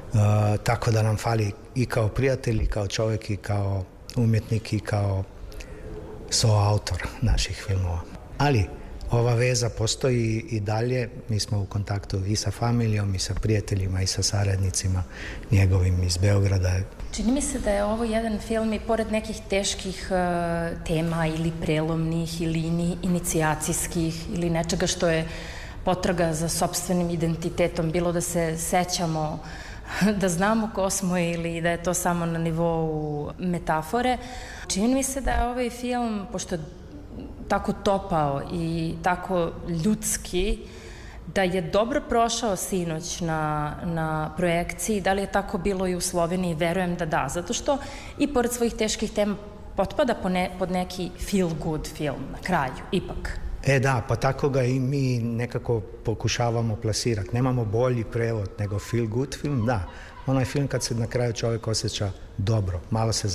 tako da nam fali i kao prijatelj, i kao čovjek, i kao umjetnik, i kao soautor naših filmova. Ali ova veza postoji i dalje, mi smo u kontaktu i sa familijom, i sa prijateljima, i sa saradnicima njegovim iz Beograda. Čini mi se da je ovo jedan film i pored nekih teških tema ili prelomnih ili inicijacijskih ili nečega što je potraga za sopstvenim identitetom, bilo da se sećamo, da znamo ko smo ili da je to samo na nivou metafore. Čini mi se da je ovaj film, pošto je tako topao i tako ljudski, da je dobro prošao sinoć na projekciji. Da li je tako bilo i u Sloveniji? Verujem da da, zato što i pored svojih teških tema potpada pod neki feel good film na kraju, ipak. Da, pa tako ga i mi nekako pokušavamo plasirati. Nemamo bolji prevod nego feel good film, da. Onaj film kad se na kraju čovjek osjeća dobro. Malo se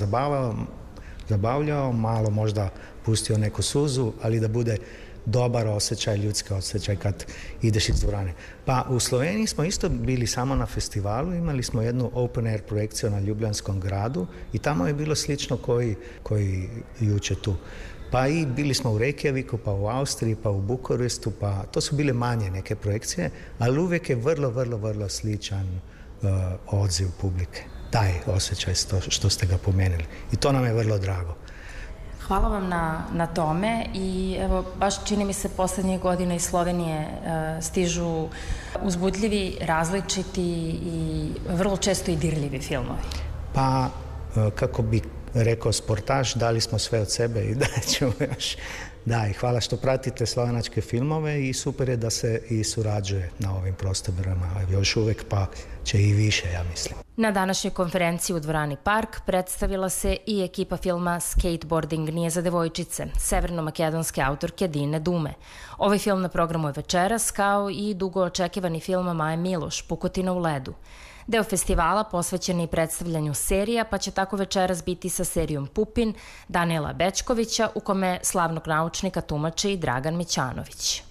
zabavljao, malo možda pustio neku suzu, ali da bude dobar osjećaj, ljudski osjećaj kad ideš iz dvorane. Pa u Sloveniji smo isto bili samo na festivalu, imali smo jednu open air projekciju na Ljubljanskom gradu i tamo je bilo slično koji juče tu. Pa i bili smo u Reykjaviku, pa u Austriji, pa u Bukureštu, pa to su bile manje neke projekcije, ali uvijek je vrlo sličan odziv publike. Taj osjećaj što ste ga pomenuli. I to nam je vrlo drago. Hvala vam na tome i evo, baš čini mi se poslednjih godina iz Slovenije stižu uzbudljivi, različiti i vrlo često i dirljivi filmovi. Pa, kako bi rekao sportaš, dali smo sve od sebe i daćemo još. Da, i hvala što pratite slovenačke filmove i super je da se i surađuje na ovim prostorima još uvek, pa će i više, ja mislim. Na današnjoj konferenciji u dvorani Park predstavila se i ekipa filma Skateboarding nije za devojčice, severno-makedonske autorke Dine Dume. Ovaj film na programu je večeras, kao i dugo očekivani film Maje Miloš, Pukotina u ledu. Deo festivala posvećen je i predstavljanju serija, pa će tako večeras biti sa serijom Pupin Danijela Bečkovića, u kome slavnog naučnika tumači i Dragan Mićanović.